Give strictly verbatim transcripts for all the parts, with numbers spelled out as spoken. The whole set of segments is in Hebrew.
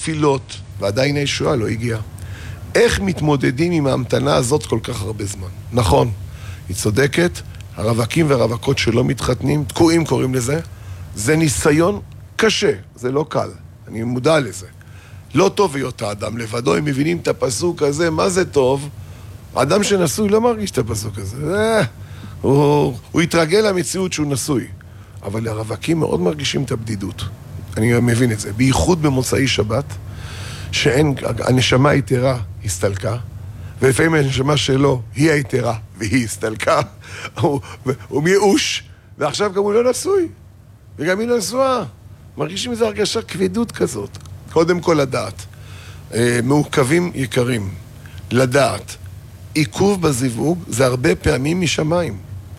תפילות, ועדיין הישועה לא הגיעה. איך מתמודדים עם ההמתנה הזאת כל כך הרבה זמן? נכון, היא צודקת, הרווקים והרווקות שלא מתחתנים, תקועים קוראים לזה, זה ניסיון קשה, זה לא קל, אני מודע לזה. לא טוב להיות האדם לבדו, הם מבינים את הפסוק הזה, מה זה טוב? האדם שנשוי לא מרגיש את הפסוק הזה, אה, הוא, הוא יתרגל למציאות שהוא נשוי. אבל הרווקים מאוד מרגישים את הבדידות, אני מבין את זה, בייחוד במוצאי שבת, שאין, הנשמה היתרה הסתלקה, ולפעמים הנשמה שלו היא היתרה, והיא הסתלקה, הוא, הוא מייאוש, ועכשיו גם הוא לא נשוי, וגם היא לא נשואה. מרגישים איזו הרגשה כבדות כזאת. קודם כל לדעת, מעוכבים יקרים, לדעת, עיכוב בזיווג זה הרבה פעמים משמיים.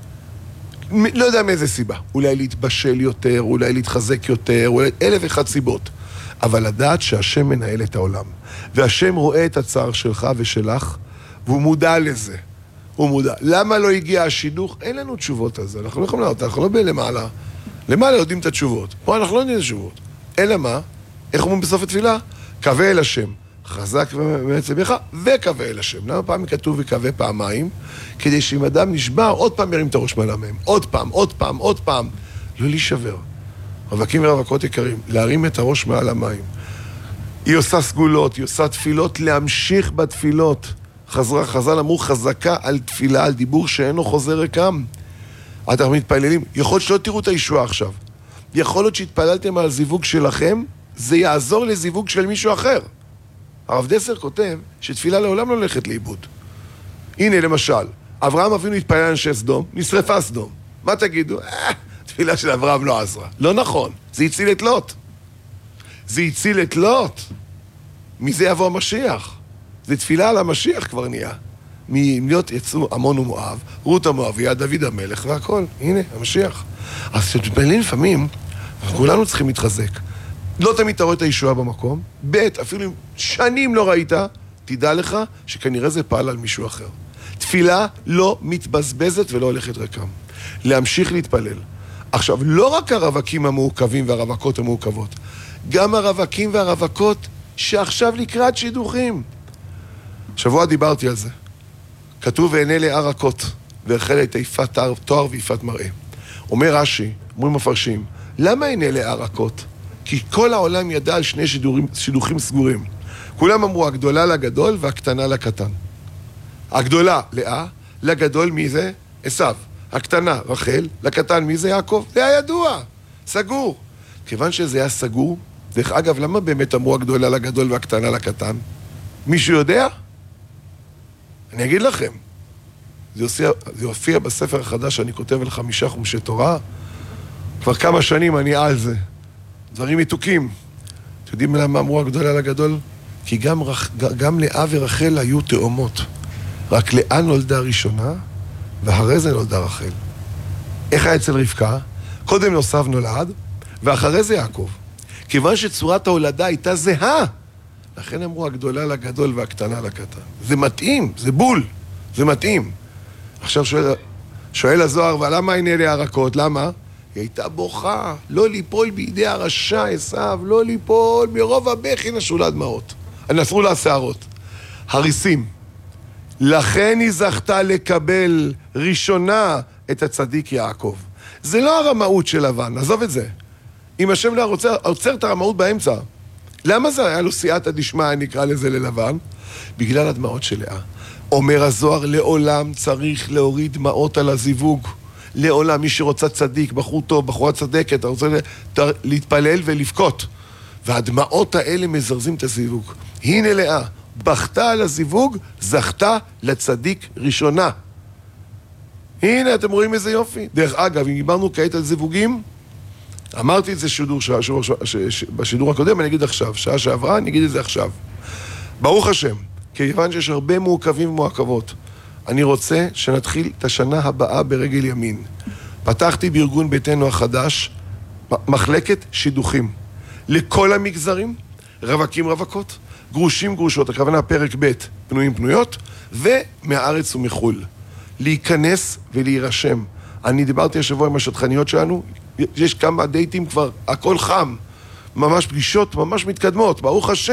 לא יודע מאיזה סיבה, אולי להתבשל יותר, אולי להתחזק יותר, אולי אלף ואחת סיבות. אבל לדעת שהשם מנהל את העולם, והשם רואה את הצער שלך ושלך, והוא מודע לזה. הוא מודע. למה לא הגיע השידוך? אין לנו תשובות על זה. אנחנו לא יכולים לענות, אנחנו לא בלמעלה. למעלה יודעים את התשובות. פה אנחנו לא יודעים את התשובות. אלא מה? איך אומרים בסוף התפילה? קווה אל השם. חזק ומצבך, וקווה אל השם. למה פעם כתוב וקווה פעמיים? כדי שאם אדם נשבר, עוד פעם ירים את הראש מעל המים. עוד פעם, עוד פעם, עוד פעם. לא להישבר. רווקים ורווקות יקרים, להרים את הראש מעל המים. היא עושה סגולות, היא עושה תפילות, להמשיך בתפילות. חזרה, חז"ל אמרו חזקה על תפילה, על דיבור שאינו חוזר ריקם. אתם מתפללים, יכול להיות שלא תראו את הישועה עכשיו. יכול להיות שהתפללתם על זיווג שלכם, זה יעזור לזיווג של מישהו אחר. הרב דסר כותב שתפילה לעולם לא הולכת לאיבוד. הנה למשל, אברהם אבינו התפלל על אנשי סדום, נשרפה סדום. מה תגידו? אה, תפילה של אברהם לא עזרה. לא נכון, זה הציל את לוט. זה הציל את לוט. מזה יבוא המשיח. זה תפילה על המשיח כבר נהיה. מלהיות יצאו עמון ומואב, רות המואביה, דוד המלך והכל. הנה, המשיח. אז כשתפללים לפעמים, כולנו צריכים להתחזק. לא תמיד אתה רואה את הישועה במקום. ב' אפילו אם שנים לא ראית, תדע לך שכנראה זה פעל על מישהו אחר. תפילה לא מתבזבזת ולא הולכת ריקם. להמשיך להתפלל. עכשיו, לא רק הרווקים המעוכבים והרווקות המעוכבות, גם הרווקים והרווקות שעכשיו לקראת שידוכים. שבוע דיברתי על זה. כתוב ועיני להר רכות, והחלה את יפת תואר ויפת מראה. אומר רש"י, אומרים מפרשים, למה עיני להר רכות? כי כל העולם ידע על שני שידורים, שידוכים סגורים. כולם אמרו, הגדולה לגדול והקטנה לקטן. הגדולה לאה, לגדול מי זה? עשיו. הקטנה רחל, לקטן מי זה? יעקב. זה היה ידוע, סגור. כיוון שזה היה סגור, דרך אגב, למה באמת אמרו הגדולה לגדול והקטנה לקטן? מישהו יודע? אני אגיד לכם. זה יופיע, זה יופיע בספר החדש שאני כותב על חמישה חומשי תורה. כבר כמה שנים אני על זה. דברים מתוקים. אתם יודעים למה אמרו הגדולה לגדול? כי גם, גם לאה ורחל היו תאומות. רק לאה נולדה ראשונה, ואחרי זה נולדה רחל. איך היה אצל רבקה? קודם עשיו נולד, ואחרי זה יעקב. כיוון שצורת ההולדה הייתה זהה, לכן אמרו הגדולה לגדול והקטנה לקטן. זה מתאים, זה בול, זה מתאים. עכשיו שואל, שואל הזוהר, ולמה עיני להר רכות? למה? היא הייתה בוכה, לא ליפול בידי הרשע עשיו, לא ליפול, מרוב הבכי נשרו לה דמעות. נסרו לה שערות. הריסים. לכן היא זכתה לקבל ראשונה את הצדיק יעקב. זה לא הרמאות של לבן, עזוב את זה. אם השם לא רוצה, עוצר את הרמאות באמצע. למה זה היה לו סייעתא דשמיא, נקרא לזה ללבן? בגלל הדמעות של לאה. אומר הזוהר, לעולם צריך להוריד דמעות על הזיווג. לעולם, מי שרוצה צדיק, בחור טוב, בחורה צדקת, אתה רוצה להתפלל ולבכות. והדמעות האלה מזרזים את הזיווג. הנה לאה, בכתה על הזיווג, זכתה לצדיק ראשונה. הנה, אתם רואים איזה יופי. דרך אגב, אם דיברנו כעת על זיווגים, אמרתי את זה שידור, ש... ש... ש... ש... בשידור הקודם, אני אגיד עכשיו. שעה שעברה, אני אגיד את זה עכשיו. ברוך השם, כיוון שיש הרבה מעוכבים ומעוכבות, אני רוצה שנתחיל את השנה הבאה ברגל ימין. פתחתי בארגון ביתנו החדש מחלקת שידוכים. לכל המגזרים, רווקים רווקות, גרושים גרושות, הכוונה פרק ב' פנויים פנויות, ומהארץ ומחול. להיכנס ולהירשם. אני דיברתי השבוע עם השטחניות שלנו, יש כמה דייטים כבר, הכל חם. ממש פגישות, ממש מתקדמות, ברוך השם.